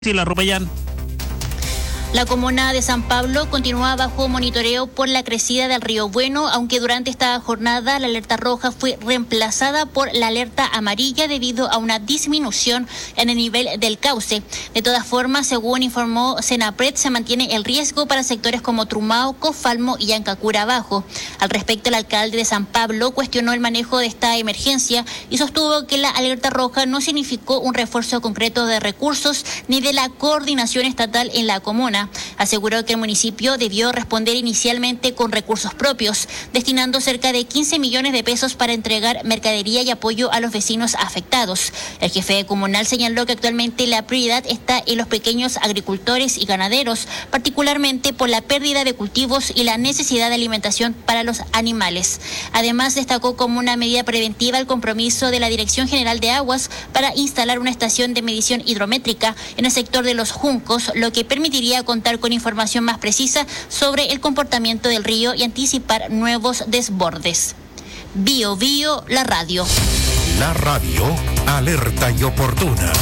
Priscila Rupellán. La comuna de San Pablo continúa bajo monitoreo por la crecida del río Bueno, aunque durante esta jornada la alerta roja fue reemplazada por la alerta amarilla debido a una disminución en el nivel del cauce. De todas formas, según informó Senapred, se mantiene el riesgo para sectores como Trumao, Cofalmo y Ancacura Bajo. Al respecto, el alcalde de San Pablo cuestionó el manejo de esta emergencia y sostuvo que la alerta roja no significó un refuerzo concreto de recursos ni de la coordinación estatal en la comuna. Aseguró que el municipio debió responder inicialmente con recursos propios, destinando cerca de 15 millones de pesos para entregar mercadería y apoyo a los vecinos afectados. El jefe comunal señaló que actualmente la prioridad está en los pequeños agricultores y ganaderos, particularmente por la pérdida de cultivos y la necesidad de alimentación para los animales. Además, destacó como una medida preventiva el compromiso de la Dirección General de Aguas para instalar una estación de medición hidrométrica en el sector de los Juncos, lo que permitiría contar con información más precisa sobre el comportamiento del río y anticipar nuevos desbordes. Bio Bio, la radio. La radio, alerta y oportuna.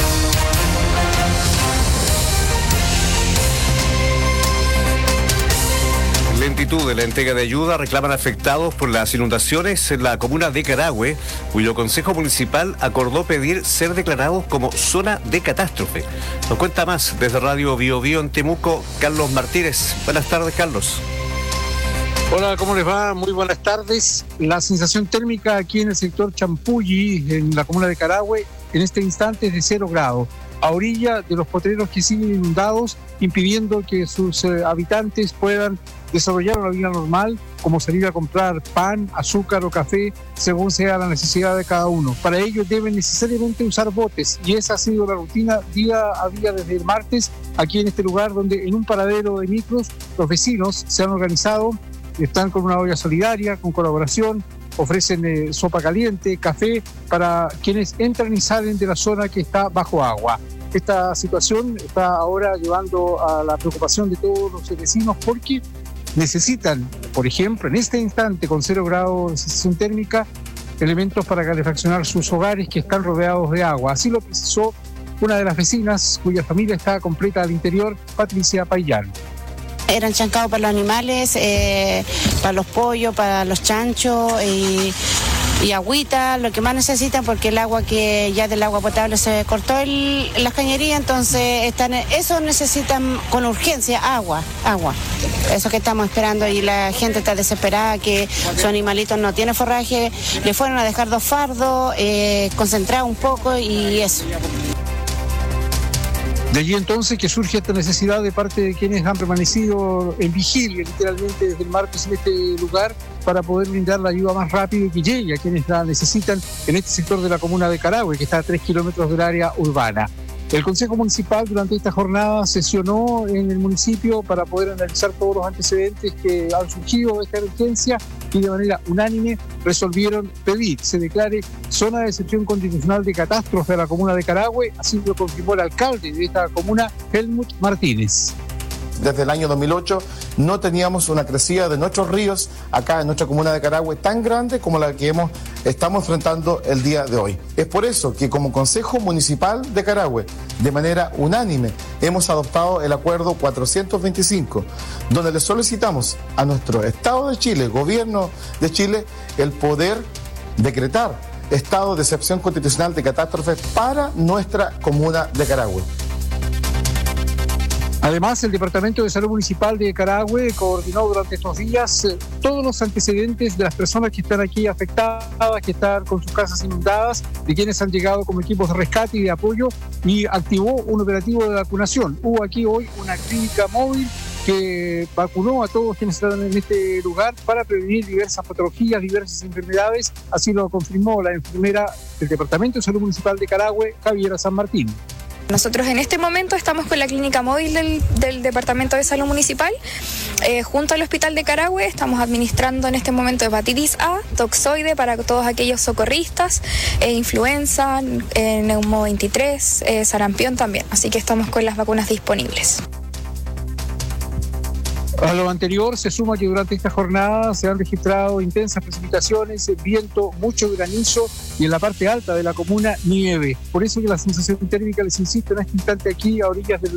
Lentitud de la entrega de ayuda reclaman afectados por las inundaciones en la comuna de Carahue, cuyo Consejo Municipal acordó pedir ser declarados como zona de catástrofe. Nos cuenta más desde Radio Bio Bio en Temuco, Carlos Martínez. Buenas tardes, Carlos. Hola, ¿cómo les va? Muy buenas tardes. La sensación térmica aquí en el sector Champulli, en la comuna de Carahue, en este instante es de 0 grados, a orilla de los potreros que siguen inundados, impidiendo que sus habitantes puedan desarrollar una vida normal, como salir a comprar pan, azúcar o café, según sea la necesidad de cada uno. Para ello deben necesariamente usar botes, y esa ha sido la rutina día a día desde el martes, aquí en este lugar, donde en un paradero de micros los vecinos se han organizado, están con una olla solidaria, con colaboración, ofrecen sopa caliente, café, para quienes entran y salen de la zona que está bajo agua. Esta situación está ahora llevando a la preocupación de todos los vecinos porque necesitan, por ejemplo, en este instante con 0 grados de sensación térmica, elementos para calefaccionar sus hogares que están rodeados de agua. Así lo precisó una de las vecinas cuya familia está completa al interior, Patricia Payán. Eran chancados para los animales, para los pollos, para los chanchos y agüita, lo que más necesitan, porque el agua que ya del agua potable se cortó las cañerías, entonces eso necesitan con urgencia agua. Eso que estamos esperando, y la gente está desesperada que sus animalitos no tienen forraje, le fueron a dejar 2 fardos, concentrar un poco y eso. De allí entonces que surge esta necesidad de parte de quienes han permanecido en vigilia literalmente desde el martes en este lugar para poder brindar la ayuda más rápido y que llegue a quienes la necesitan en este sector de la comuna de Carahue, que está a 3 kilómetros del área urbana. El Consejo Municipal durante esta jornada sesionó en el municipio para poder analizar todos los antecedentes que han surgido de esta emergencia y de manera unánime resolvieron pedir se declare zona de excepción constitucional de catástrofe a la comuna de Carahue, así lo confirmó el alcalde de esta comuna, Helmut Martínez. Desde el año 2008 no teníamos una crecida de nuestros ríos acá en nuestra comuna de Carahue tan grande como la que estamos enfrentando el día de hoy. Es por eso que como Consejo Municipal de Carahue, de manera unánime, hemos adoptado el acuerdo 425, donde le solicitamos a nuestro Estado de Chile, Gobierno de Chile, el poder decretar estado de excepción constitucional de catástrofe para nuestra comuna de Carahue. Además, el Departamento de Salud Municipal de Carahue coordinó durante estos días todos los antecedentes de las personas que están aquí afectadas, que están con sus casas inundadas, de quienes han llegado como equipos de rescate y de apoyo, y activó un operativo de vacunación. Hubo aquí hoy una clínica móvil que vacunó a todos quienes están en este lugar para prevenir diversas patologías, diversas enfermedades. Así lo confirmó la enfermera del Departamento de Salud Municipal de Carahue, Javiera San Martín. Nosotros en este momento estamos con la clínica móvil del Departamento de Salud Municipal, junto al Hospital de Carahue. Estamos administrando en este momento hepatitis A, toxoide para todos aquellos socorristas, influenza, neumo 23, sarampión también. Así que estamos con las vacunas disponibles. A lo anterior se suma que durante esta jornada se han registrado intensas precipitaciones, viento, mucho granizo y en la parte alta de la comuna nieve. Por eso que la sensación térmica, les insisto, en este instante aquí a orillas del